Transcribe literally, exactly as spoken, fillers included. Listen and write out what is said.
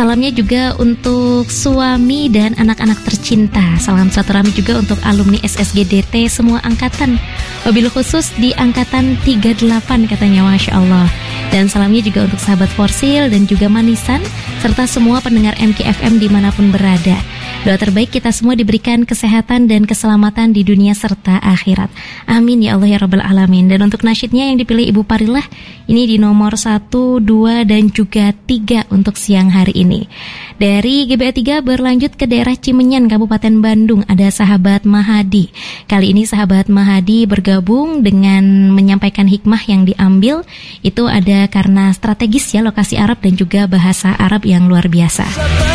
Salamnya juga untuk suami dan anak-anak tercinta. Salam satu rami juga untuk alumni S S G D T semua angkatan. Wabil khusus di angkatan tiga puluh delapan katanya, Masya Allah. Dan salamnya juga untuk sahabat Forsil dan juga Manisan, serta semua pendengar M K F M dimanapun berada. Doa terbaik kita semua diberikan kesehatan dan keselamatan di dunia serta akhirat. Amin ya Allah ya Rabbal Alamin. Dan untuk nasyidnya yang dipilih Ibu Parilah, ini di nomor satu, dua, dan juga tiga untuk siang hari ini. Dari G B A tiga berlanjut ke daerah Cimenyan, Kabupaten Bandung, ada sahabat Mahadi. Kali ini sahabat Mahadi bergabung dengan menyampaikan hikmah yang diambil. Itu ada karena strategis ya lokasi Arab dan juga bahasa Arab yang luar biasa.